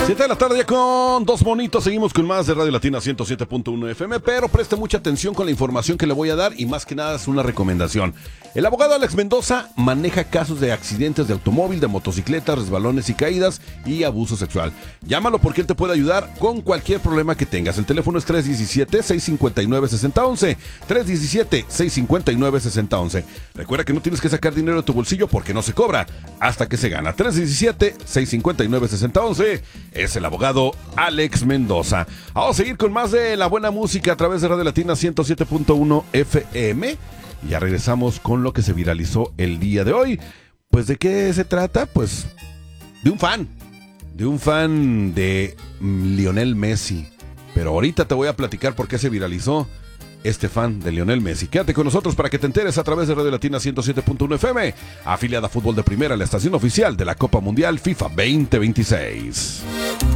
7 de la tarde ya con dos monitos. Seguimos con más de Radio Latina 107.1 FM, pero preste mucha atención con la información que le voy a dar y más que nada es una recomendación. El abogado Alex Mendoza maneja casos de accidentes de automóvil, de motocicletas, resbalones y caídas y abuso sexual. Llámalo porque él te puede ayudar con cualquier problema que tengas. El teléfono es 317-659-6011. 317-659-6011. Recuerda que no tienes que sacar dinero de tu bolsillo porque no se cobra hasta que se gana. 317-659-6011. Es el abogado Alex Mendoza. Vamos a seguir con más de la buena música a través de Radio Latina 107.1 FM. Y ya regresamos con lo que se viralizó el día de hoy. Pues, ¿de qué se trata? Pues, de un fan. De un fan de Lionel Messi. Pero ahorita te voy a platicar por qué se viralizó este fan de Lionel Messi. Quédate con nosotros para que te enteres a través de Radio Latina 107.1 FM, afiliada a Fútbol de Primera, la estación oficial de la Copa Mundial FIFA 2026.